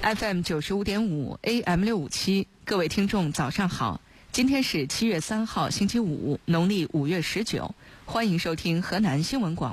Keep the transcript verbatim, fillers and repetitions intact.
F M 九十五点五 A M 六五七，各位听众早上好，今天是七月三号星期五，农历五月十九，欢迎收听河南新闻广